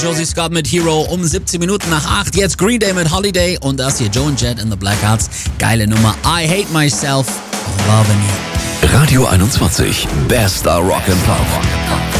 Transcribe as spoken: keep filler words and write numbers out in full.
Josie Scott mit Hero um siebzehn Minuten nach acht. Jetzt Green Day mit Holiday und das hier Joe and Jet in the Blackhearts. Geile Nummer. I Hate Myself, Loving You. Radio einundzwanzig, bester Rock and Pop.